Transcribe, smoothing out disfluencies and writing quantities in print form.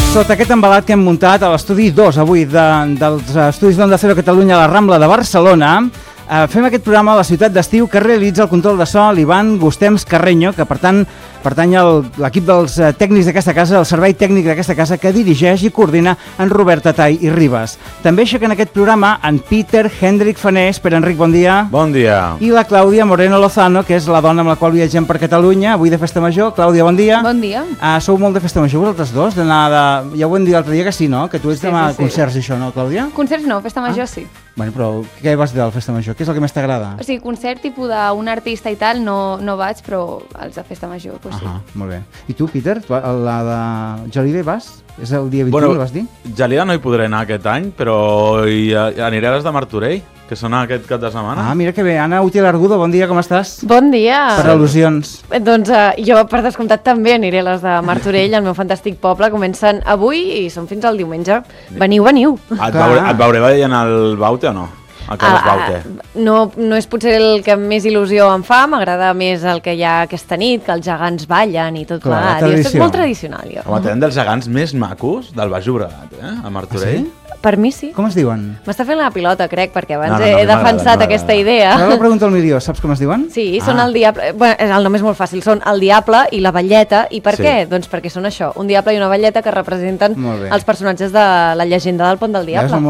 Sota aquest embalat que hem muntat a l'estudi 2 avui dels estudis d'Onda Cero Catalunya a la Rambla de Barcelona, fem aquest programa a la ciutat d'estiu que realitza el control de so l'Ivan Gustems Carreño, que per tant pertany a l'equip dels tècnics d'aquesta casa, el servei tècnic d'aquesta casa, que dirigeix i coordina en Robert Tatay i Ribas. També aixequen aquest programa en Peter Hendrik Fanés. Per Enric, bon dia. Bon dia. I la Clàudia Moreno Lozano, que és la dona amb la qual viatgem per Catalunya, avui de Festa Major. Clàudia, bon dia. Bon dia. Sou molt de Festa Major vosaltres dos? Ja ho hem dit l'altre dia que sí, no? Que tu ets demà a concerts i això, no, Clàudia? Concerts no, Festa Major sí. Bueno, però què vas dir de la Festa Major? Què és el que més t'agrada? O sigui, concert tipus d'un artista i tal no vaig, però els de Festa Major, doncs sí. Molt bé. I tu, Peter, la de Gelida vas? És el dia 21, vas dir? Gelida no hi podré anar aquest any, però aniré a les de Martorell, que són aquest cap de setmana. Mira que bé. Anna Utiel Argudo, bon dia, com estàs? Bon dia. Per al·lusions. Doncs jo, per descomptat, també aniré a les de Martorell, el meu fantàstic poble. Comencen avui i són fins al diumenge. Veniu. Et veuré veient el Baute o no? El Carles Baute. No és potser el que més il·lusió em fa, m'agrada més el que hi ha aquesta nit, que els gegants ballen i tot plegat. És molt tradicional, jo. Home, tenen dels gegants més macos del Baix Llobregat, a Martorell. Sí? Per mi sí. Com es diuen? M'està fent la pilota, crec, perquè abans he defensat aquesta idea. Ara la pregunta al milió, saps com es diuen? Sí, són el diable... Bueno, el nom és molt fàcil, són el diable i la vetlleta. I per què? Doncs perquè són això, un diable i una vetlleta que representen els personatges de la llegenda del Pont del Diable.